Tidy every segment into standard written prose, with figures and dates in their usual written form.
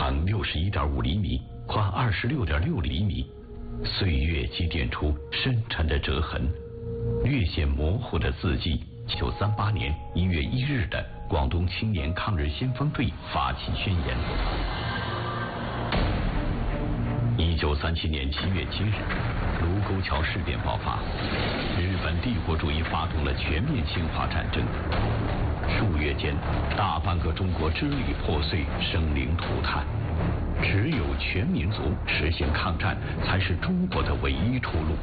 长61.5厘米，宽26.6厘米，岁月积淀出深沉的折痕，略显模糊的字迹。1938年1月1日的广东青年抗日先锋队发起宣言。1937年7月7日，卢沟桥事变爆发，日本帝国主义发动了全面侵华战争。数月间，大半个中国支离破碎，生灵涂炭。只有全民族实行抗战，才是中国的唯一出路。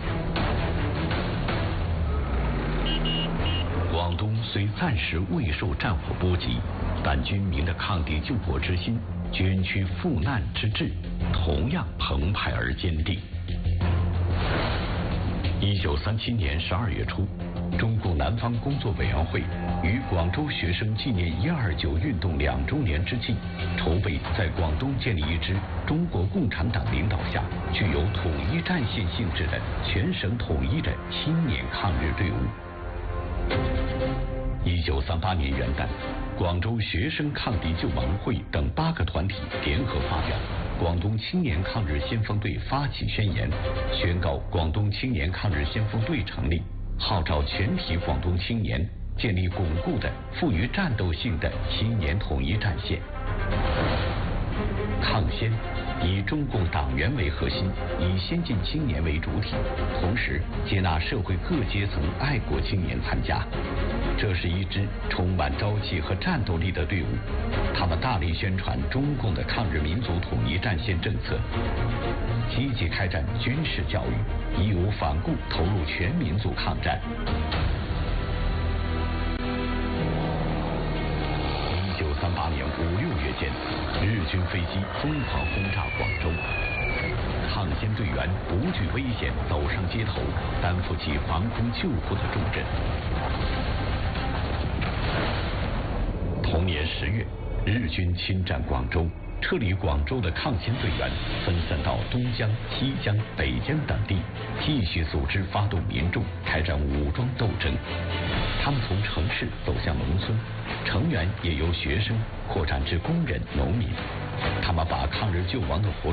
广东虽暂时未受战火波及，但军民的抗敌救国之心、捐躯赴难之志，同样澎湃而坚定。1937年12月初，中共南方工作委员会于广州学生纪念129运动2周年之际，筹备在广东建立一支中国共产党领导下具有统一战线性质的全省统一的青年抗日队伍。1938年元旦，广州学生抗敌救亡会等8个团体联合发表《广东青年抗日先锋队发起宣言》，宣告广东青年抗日先锋队成立，号召全体广东青年建立巩固的、富于战斗性的青年统一战线。抗先以中共党员为核心，以先进青年为主体，同时接纳社会各阶层爱国青年参加。这是一支充满朝气和战斗力的队伍，他们大力宣传中共的抗日民族统一战线政策，积极开展军事教育，义无反顾投入全民族抗战。1938年5、6月间，日军飞机疯狂轰炸广州，抗先队员不惧危险走上街头，担负起防空救护的重任。同年10月，日军侵占广州，撤离广州的抗先队员分散到东江、西江、北江等地，继续组织发动民众开展武装斗争。他们从城市走向农村，成员也由学生扩展至工人、农民。他们把抗日救亡的活